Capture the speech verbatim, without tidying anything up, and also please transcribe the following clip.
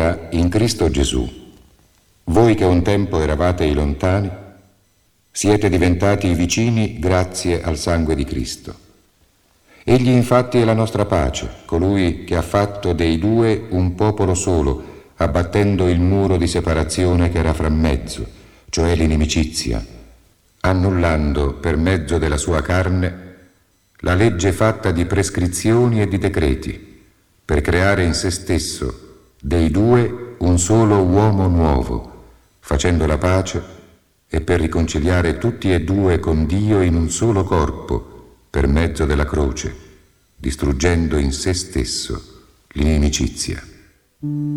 Ora, in Cristo Gesù, voi che un tempo eravate i lontani, siete diventati i vicini grazie al sangue di Cristo. Egli infatti è la nostra pace, colui che ha fatto dei due un popolo solo, abbattendo il muro di separazione che era fra mezzo, cioè l'inimicizia, annullando per mezzo della sua carne la legge fatta di prescrizioni e di decreti, per creare in se stesso dei due un solo uomo nuovo, facendo la pace e per riconciliare tutti e due con Dio in un solo corpo per mezzo della croce, distruggendo in se stesso l'inimicizia.